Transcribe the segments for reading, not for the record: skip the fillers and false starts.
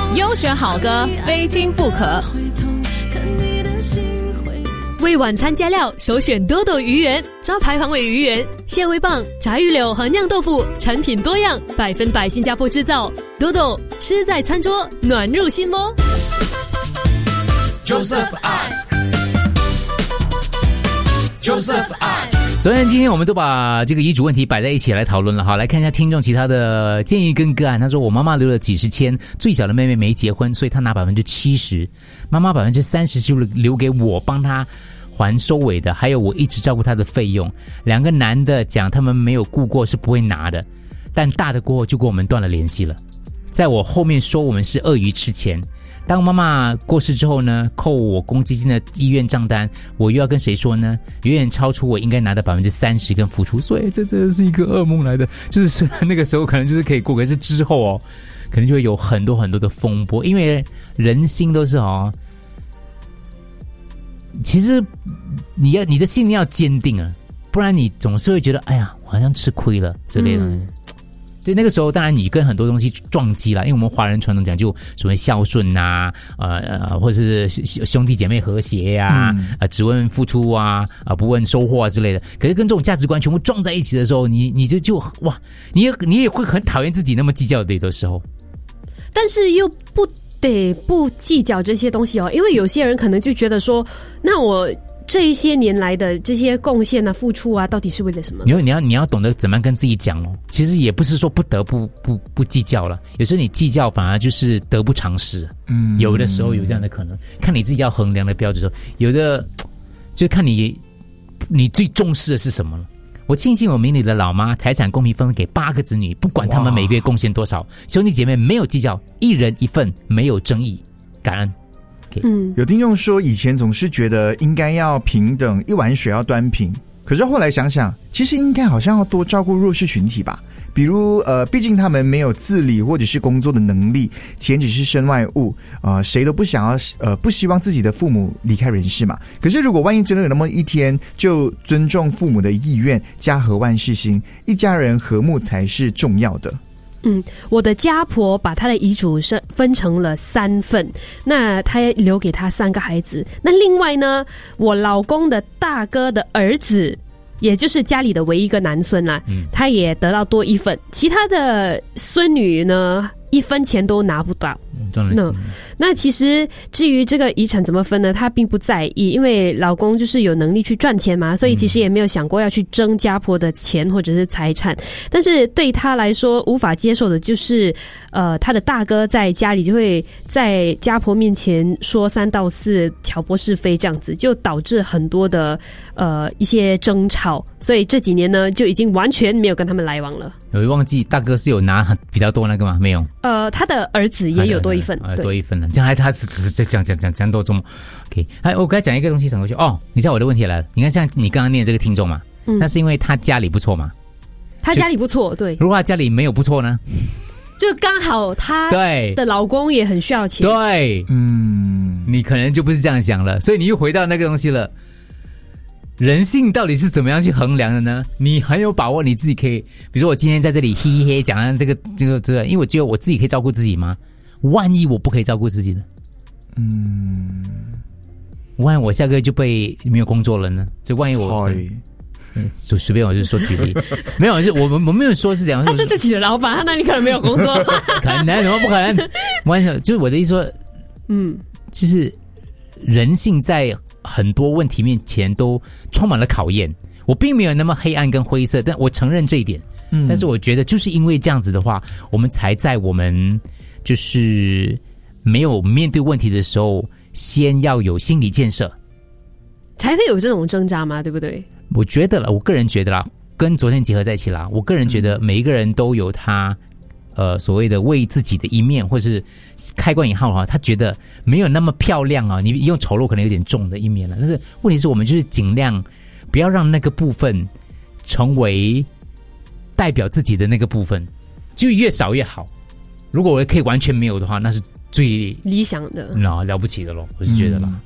优选好歌，非听不可。为晚餐加料，首选多多鱼圆，招牌黄尾鱼圆、蟹味棒、炸鱼柳和酿豆腐，产品多样，100%新加坡制造。多多吃在餐桌，暖入心窝。 Joseph Ask。Joseph Ask。 昨天今天我们都把这个遗嘱问题摆在一起来讨论了哈，来看一下听众其他的建议跟个案。他说我妈妈留了几十千，最小的妹妹没结婚，所以她拿70%，妈妈30%就留给我帮她还收尾的，还有我一直照顾她的费用。两个男的讲他们没有顾过是不会拿的，但大的过后就跟我们断了联系了，在我后面说我们是鳄鱼吃钱。当妈妈过世之后呢，扣我公积金的医院账单，我又要跟谁说呢？远远超出我应该拿的30%跟付出，所以这真的是一个噩梦来的。就是那个时候可能就是可以过，可是之后哦，可能就会有很多很多的风波，因为人心都是哦，其实你的信念要坚定啊，不然你总是会觉得哎呀，我好像吃亏了之类的。所以那个时候当然你跟很多东西撞击了，因为我们华人传统讲究所谓孝顺啊，或者是兄弟姐妹和谐呀，只问付出啊，不问收获啊之类的。可是跟这种价值观全部撞在一起的时候，你就哇，你也会很讨厌自己那么计较的有的时候， 但是又不得不计较这些东西哦，因为有些人可能就觉得说，那我这一些年来的这些贡献啊、付出啊，到底是为了什么？ 你要懂得怎么样跟自己讲哦。其实也不是说不得不计较了，有时候你计较反而就是得不偿失。有的时候有这样的可能，看你自己要衡量的标准的时候，有的就看你最重视的是什么了。我庆幸我明理的老妈财产公平分给8个子女，不管他们每个月贡献多少，兄弟姐妹没有计较，一人一份，没有争议，感恩。 有听众说以前总是觉得应该要平等，一碗水要端平，可是后来想想，其实应该好像要多照顾弱势群体吧，比如毕竟他们没有自理或者是工作的能力，钱只是身外物，谁都不想要不希望自己的父母离开人世嘛。可是如果万一真的有那么一天，就尊重父母的意愿，家和万事兴，一家人和睦才是重要的。 我的家婆把她的遗嘱是分成了3份，那她留给她3个孩子。那另外呢，我老公的大哥的儿子，也就是家里的唯一一个男孙啦，他也得到多1份，其他的孙女呢1分钱都拿不到。那其实至于这个遗产怎么分呢，她并不在意，因为老公就是有能力去赚钱嘛，所以其实也没有想过要去争家婆的钱或者是财产。但是对她来说无法接受的就是她的大哥在家里就会在家婆面前说3道4，挑拨是非，这样子就导致很多的一些争吵，所以这几年呢就已经完全没有跟他们来往了。 有忘记大哥是有拿比较多那个吗？没有。 他的儿子也有多1份， 多1份了。这样他只是在讲多中。OK， 我刚才讲一个东西转过去哦，你知道我的问题来了。你看像你刚刚念这个听众嘛，那是因为他家里不错嘛？ 他家里不错，对。 如果他家里没有不错呢？ 就刚好他的老公也很需要钱。 对，你可能就不是这样想了，所以你又回到那个东西了。人性到底是怎么样去衡量的呢？你很有把握你自己可以，比如说我今天在这里嘿嘿讲这个，因为我觉得我自己可以照顾自己吗？万一我不可以照顾自己呢？万一我下个月就被没有工作了呢？就万一我就随便我就说举例，没有，我没有说是这样。 他是自己的老板，他哪里可能没有工作？ 可能怎么不可能？完全就是我的意思说，就是人性在很多问题面前都充满了考验。我并没有那么黑暗跟灰色，但我承认这一点。但是我觉得就是因为这样子的话，我们才在我们就是没有面对问题的时候，先要有心理建设， 才会有这种挣扎嘛，对不对？ 我觉得了，我个人觉得啦，跟昨天结合在一起啦，我个人觉得每一个人都有他所谓的为自己的一面，或是开关引号的话，他觉得没有那么漂亮啊，你用丑陋可能有点重的一面了。但是问题是我们就是尽量不要让那个部分成为代表自己的那个部分，就越少越好。如果我可以完全没有的话，那是最理想的， 了不起的咯，我是觉得啦。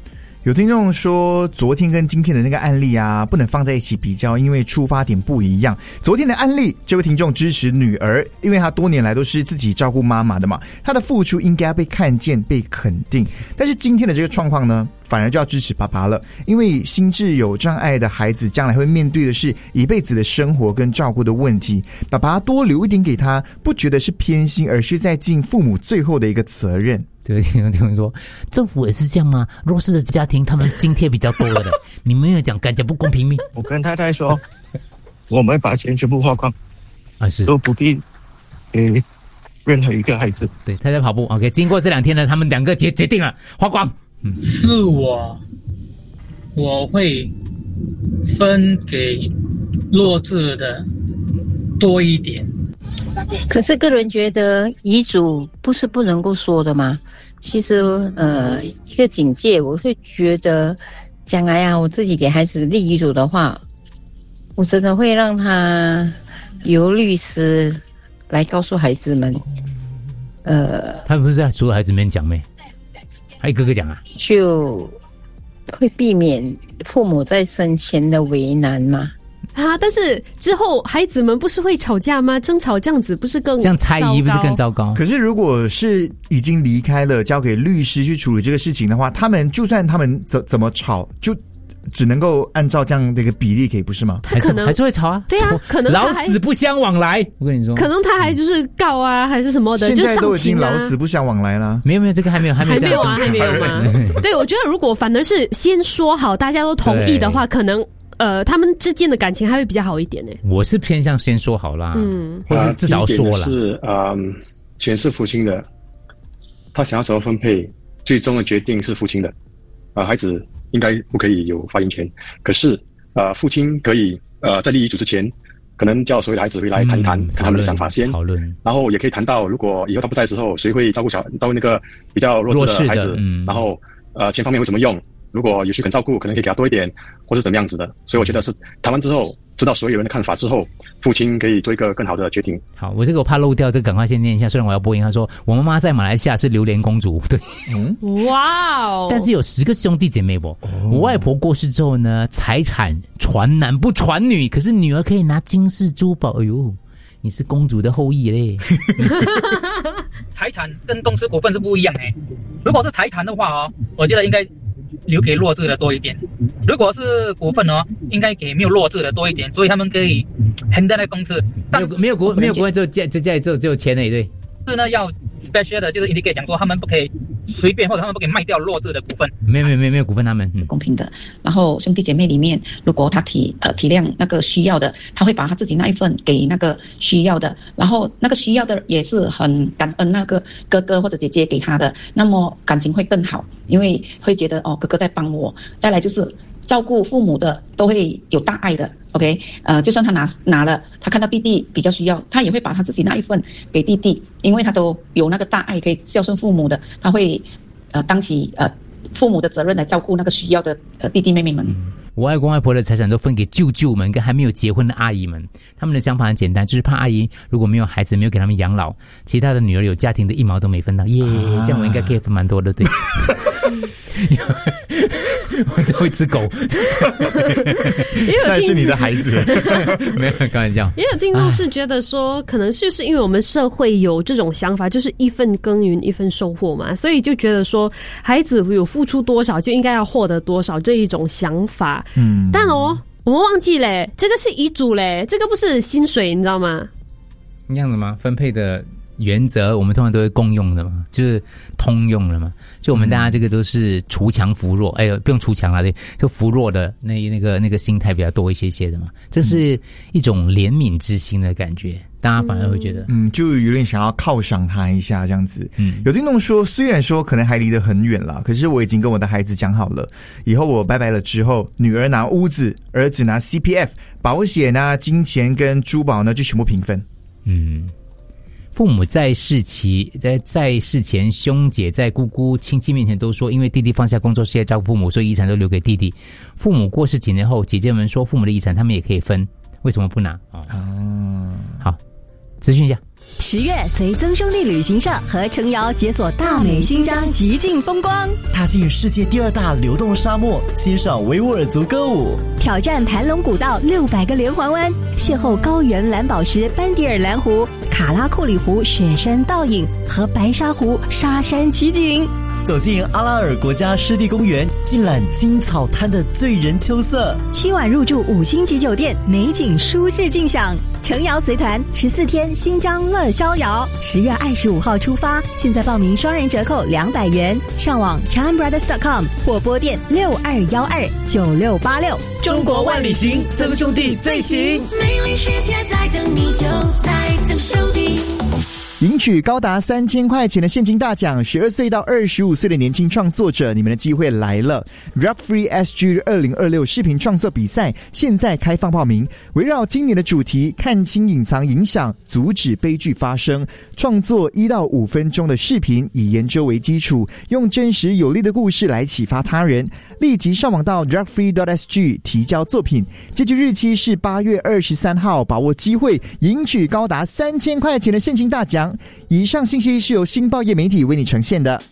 有听众说，昨天跟今天的那个案例啊，不能放在一起比较，因为出发点不一样。昨天的案例，这位听众支持女儿，因为她多年来都是自己照顾妈妈的嘛，她的付出应该被看见、被肯定。但是今天的这个状况呢，反而就要支持爸爸了，因为心智有障碍的孩子将来会面对的是一辈子的生活跟照顾的问题。爸爸多留一点给他，不觉得是偏心，而是在尽父母最后的一个责任。 对，听人说，政府也是这样吗？弱势的家庭他们津贴比较多的，你没有讲感觉不公平吗？ 我跟太太说，我们把钱全部花光啊，是都不必给任何一个孩子。 对，太太跑步 ，OK。经过这2天呢，他们2个决定了花光。 是我会分给弱智的多一点。 可是个人觉得遗嘱不是不能够说的吗？其实一个警戒，我会觉得将来啊，我自己给孩子立遗嘱的话，我真的会让他由律师来告诉孩子们。 他不是在所有孩子面讲咩？还一个个讲啊？就会避免父母在生前的为难嘛。 啊！但是之后孩子们不是会吵架吗？争吵这样子不是更这样猜疑不是更糟糕？ 可是如果是已经离开了，交给律师去处理这个事情的话，他们就算他们怎么吵，就只能够按照这样的一个比例给，不是吗？ 他可能还是会吵啊。 对啊，可能老死不相往来。我跟你说， 可能他还就是告啊，还是什么的， 现在都已经就上庭啊老死不相往来了。 没有，这个还没有这样啊，还没有吗？对，我觉得如果反而是先说好，大家都同意的话，可能。他们之间的感情还会比较好一点呢。 我是偏向先说好啦，或者是至少说了。 是钱是父亲的，他想要怎么分配，最终的决定是父亲的。孩子应该不可以有发言权。可是父亲可以在立遗嘱之前，可能叫所有的孩子回来谈一谈，看他们的想法先讨论， 然后也可以谈到，如果以后他不在的时候，谁会照顾到那个比较弱势的孩子，然后钱方面会怎么用？如果有谁肯照顾，可能可以给他多一点，或是怎么样子的。所以我觉得是谈完之后，知道所有人的看法之后，父亲可以做一个更好的决定。 好，我怕漏掉，这个赶快先念一下。虽然我要播音，他说我妈妈在马来西亚是榴莲公主，对， 哇哦！ 但是有10个兄弟姐妹不？我外婆过世之后呢，财产传男不传女，可是女儿可以拿金饰珠宝。哎呦，你是公主的后裔嘞！ 财产跟公司股份是不一样诶。如果是财产的话我觉得应该留给弱智的多一点。如果是股份应该给没有弱智的多一点，所以他们可以 handle 那个公司。 没有股份只有钱而已，对。 是呢，要 special 的，就是 indicate 讲说他们不可以随便，或者他们不可以卖掉弱智的股份。 没有股份，他们公平的。然后兄弟姐妹里面，如果他体谅那个需要的，他会把他自己那一份给那个需要的，然后那个需要的也是很感恩那个哥哥或者姐姐给他的，那么感情会更好，因为会觉得哥哥在帮我。再来就是照顾父母的都会有大爱的 ，OK， 就算他拿了，他看到弟弟比较需要，他也会把他自己那一份给弟弟，因为他都有那个大爱可以孝顺父母的，他会当起父母的责任来照顾那个需要的弟弟妹妹们。 我外公外婆的财产都分给舅舅们跟还没有结婚的阿姨们，他们的想法很简单，就是怕阿姨如果没有孩子，没有给他们养老，其他的女儿有家庭的1毛都没分到，这样我应该可以分蛮多的，对。我就会吃狗， 那是你的孩子， 没有开玩笑。 也有听众是觉得说，可能就是因为我们社会有这种想法，就是一份耕耘一份收获嘛，所以就觉得说，孩子有付出多少就应该要获得多少这一种想法。但我们忘记嘞，这个是遗嘱嘞，这个不是薪水，你知道吗？ 这样的吗？分配的原则我们通常都会共用的嘛，就是通用的嘛。就我们大家这个都是锄强扶弱，不用锄强啦，对，就扶弱的那个心态比较多一些的嘛。这是一种怜悯之心的感觉，大家反而会觉得， 就有点想要犒赏他一下这样子。有听众说，虽然说可能还离得很远啦，可是我已经跟我的孩子讲好了，以后我拜拜了之后，女儿拿屋子，儿子拿 CPF， 保险啊、金钱跟珠宝呢就全部平分。 父母在世前，兄姐在姑姑亲戚面前都说，因为弟弟放下工作事业照顾父母，所以遗产都留给弟弟。父母过世几年后，姐姐们说父母的遗产他们也可以分，为什么不拿？好，咨询一下。 10月随曾兄弟旅行社和程瑶解锁大美新疆极尽风光， 踏进世界第2大流动沙漠，欣赏维吾尔族歌舞， 挑战盘龙古道600个连环弯，邂逅高原蓝宝石班迪尔蓝湖、卡拉库里湖雪山倒影和白沙湖沙山奇景， 走进阿拉尔国家湿地公园，尽览金草滩的醉人秋色。 7晚入住5星级酒店，美景舒适尽享。程瑶随团14天新疆乐逍遥，10月25号出发，现在报名双人折扣200元，上网 ChanBrothers.com 或拨电62129686。 中国万里行，曾兄弟最行。 美丽世界在等你，就在曾兄弟。 赢取高达3000块钱的现金大奖，12岁到25岁的年轻创作者，你们的机会来了 ！Rap Free SG 2026视频创作比赛现在开放报名，围绕今年的主题“看清隐藏影响，阻止悲剧发生”，创作1到5分钟的视频，以研究为基础，用真实有力的故事来启发他人。立即上网到 rapfree.sg 提交作品，截止日期是8月23号，把握机会赢取高达3000块钱的现金大奖。以上信息是由新报业媒体为你呈现的。